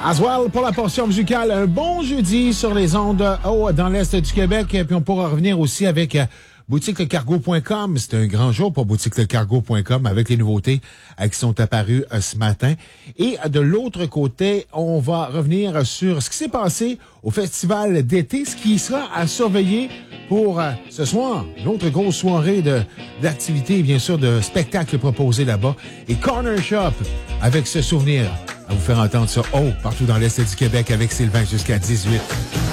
Aswell pour la portion musicale. Un bon jeudi sur les ondes dans l'Est du Québec. Puis on pourra revenir aussi avec boutiquelecargo.com. C'est un grand jour pour boutiquelecargo.com avec les nouveautés qui sont apparues ce matin. Et de l'autre côté, on va revenir sur ce qui s'est passé au festival d'été, ce qui sera à surveiller pour ce soir. Une autre grosse soirée d'activités, bien sûr, de spectacles proposés là-bas. Et Corner Shop avec ce souvenir à vous faire entendre ça partout dans l'Est du Québec avec Sylvain jusqu'à 18.